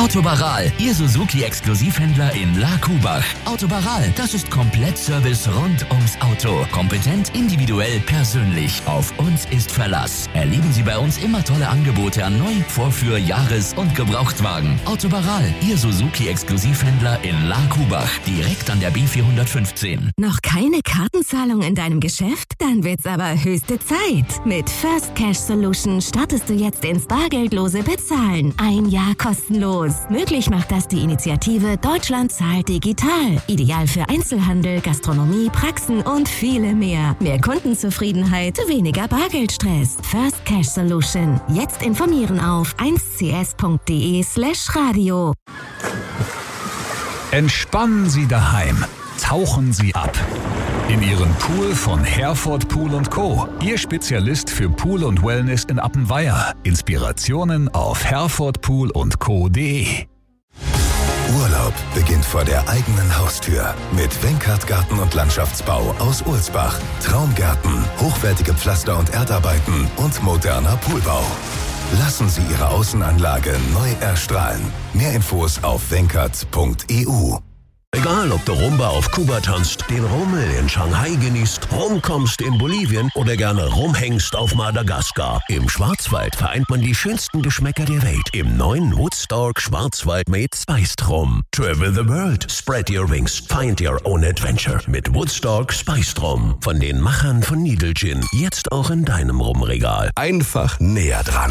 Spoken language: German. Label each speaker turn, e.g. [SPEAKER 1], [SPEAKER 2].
[SPEAKER 1] Autobaral, Ihr Suzuki-Exklusivhändler in La Kubach. Autobaral, das ist Komplettservice rund ums Auto. Kompetent, individuell, persönlich. Auf uns ist Verlass. Erleben Sie bei uns immer tolle Angebote an Neu-, Vorführ-, Jahres- und Gebrauchtwagen. Autobaral, Ihr Suzuki-Exklusivhändler in La Kubach. Direkt an der B415.
[SPEAKER 2] Noch keine Kartenzahlung in deinem Geschäft? Dann wird's aber höchste Zeit. Mit First Cash Solution startest du jetzt ins bargeldlose Bezahlen. 1 Jahr kostenlos. Möglich macht das die Initiative Deutschland zahlt digital. Ideal für Einzelhandel, Gastronomie, Praxen und viele mehr. Mehr Kundenzufriedenheit, weniger Bargeldstress. First Cash Solution. Jetzt informieren auf 1cs.de/radio.
[SPEAKER 3] Entspannen Sie daheim. Tauchen Sie ab. In Ihren Pool von Herford Pool & Co. Ihr Spezialist für Pool und Wellness in Appenweier. Inspirationen auf herfordpoolundco.de.
[SPEAKER 4] Urlaub beginnt vor der eigenen Haustür mit Wenkert Garten und Landschaftsbau aus Ulsbach. Traumgärten, hochwertige Pflaster- und Erdarbeiten und moderner Poolbau. Lassen Sie Ihre Außenanlage neu erstrahlen. Mehr Infos auf wenkert.eu.
[SPEAKER 5] Egal, ob du Rumba auf Kuba tanzt, den Rummel in Shanghai genießt, rumkommst in Bolivien oder gerne rumhängst auf Madagaskar. Im Schwarzwald vereint man die schönsten Geschmäcker der Welt im neuen Woodstock Schwarzwald mit Spiced Rum. Travel the world, spread your wings, find your own adventure mit Woodstock Spiced Rum. Von den Machern von Needle Gin, jetzt auch in deinem Rumregal.
[SPEAKER 4] Einfach näher dran.